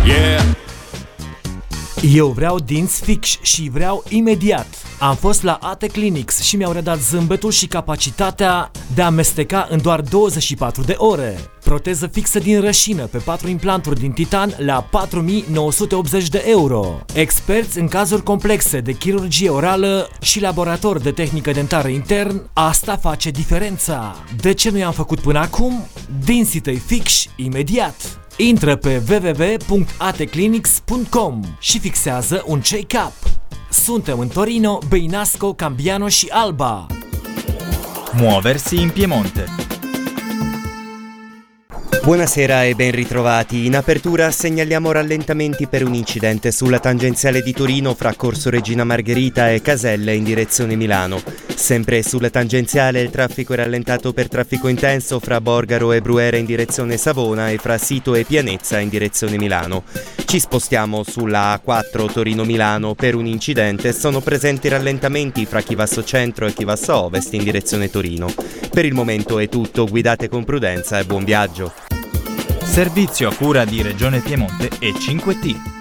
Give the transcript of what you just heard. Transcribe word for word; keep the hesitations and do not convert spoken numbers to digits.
Yeah. Eu vreau dinți fix și vreau imediat. Am fost la A T Clinics și mi-au redat zâmbetul și capacitatea de a amesteca în doar douăzeci și patru de ore. Proteză fixă din rășină pe patru implanturi din titan la patru mii nouă sute optzeci de euro. Experți în cazuri complexe de chirurgie orală și laborator de tehnică dentară intern, asta face diferența. De ce nu i-am făcut până acum? Dinții tăi fix imediat. Intră pe w w w punct a t clinics punct com și fixează un check-up. Suntem în Torino, Beinasco, Cambiano și Alba. Muoversi in Piemonte. Buonasera e ben ritrovati. In apertura segnaliamo rallentamenti per un incidente sulla tangenziale di Torino fra Corso Regina Margherita e Caselle in direzione Milano. Sempre sulla tangenziale il traffico è rallentato per traffico intenso fra Borgaro e Bruera in direzione Savona e fra Sito e Pianezza in direzione Milano. Ci spostiamo sulla A quattro Torino-Milano per un incidente. Sono presenti rallentamenti fra Chivasso Centro e Chivasso Ovest in direzione Torino. Per il momento è tutto, guidate con prudenza e buon viaggio. Servizio a cura di Regione Piemonte e cinque T.